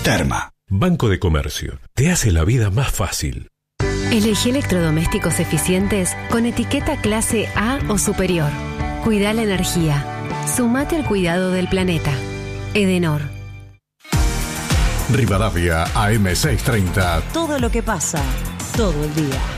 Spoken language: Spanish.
Terma. Banco de Comercio. Te hace la vida más fácil. Elegí electrodomésticos eficientes con etiqueta clase A o superior. Cuida la energía. Sumate al cuidado del planeta. Edenor. Rivadavia AM630. Todo lo que pasa, todo el día.